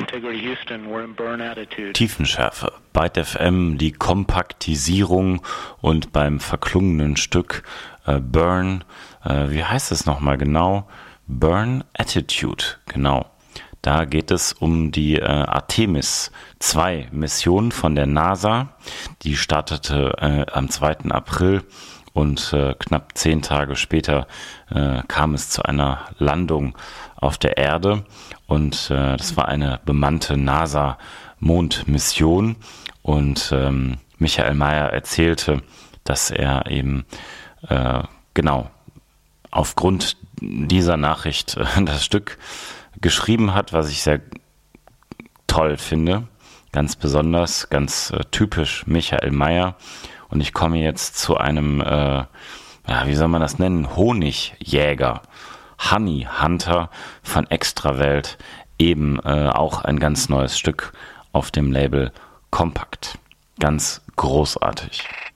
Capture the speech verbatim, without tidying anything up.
Integrity Houston, we're in burn attitude. Tiefenschärfe, Byte F M, die Kompaktisierung und beim verklungenen Stück äh, Burn, äh, wie heißt es nochmal genau? Burn Attitude, genau. Da geht es um die äh, Artemis zwei Mission von der NASA. Die startete äh, am zweiten April und äh, knapp zehn Tage später äh, kam es zu einer Landung auf der Erde. Und äh, das war eine bemannte NASA-Mondmission. Und ähm, Michael Mayer erzählte, dass er eben äh, genau aufgrund dieser Nachricht äh, das Stück geschrieben hat, was ich sehr toll finde, ganz besonders, ganz äh, typisch Michael Mayer. Und ich komme jetzt zu einem, äh, ja, wie soll man das nennen, Honigjäger, Honey Hunter von Extrawelt, eben äh, auch ein ganz neues Stück auf dem Label Compact. Ganz großartig.